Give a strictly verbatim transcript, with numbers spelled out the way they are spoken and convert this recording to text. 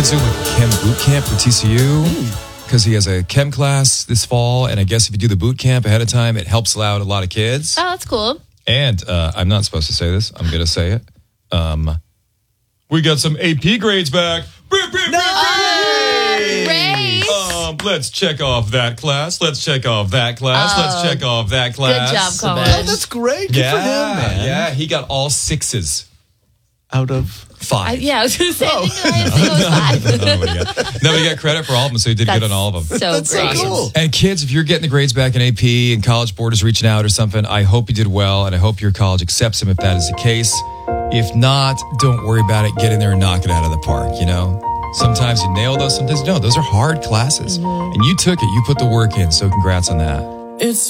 kid's doing like a chem boot camp for T C U because he has a chem class this fall. And I guess if you do the boot camp ahead of time, it helps out a lot of kids. Oh, that's cool. And uh, I'm not supposed to say this. I'm going to say it. Um, we got some A P grades back. Oh, great. Um, let's check off that class. Let's check off that class. Oh, let's check off that class. Good job, Colin. Oh, that's great. Good yeah, for him, man. yeah. He got all sixes. Out of Five. I, yeah, I was going to say, Oh. I think I think it was five. Oh my God. No, he got credit for all of them, so he did That's good on all of them. So That's so great. cool. And kids, if you're getting the grades back in A P and College Board is reaching out or something, I hope you did well, and I hope your college accepts them if that is the case. If not, don't worry about it. Get in there and knock it out of the park, you know? Sometimes you nail those, sometimes you don't. Those are hard classes. And you took it. You put the work in, so congrats on that. It's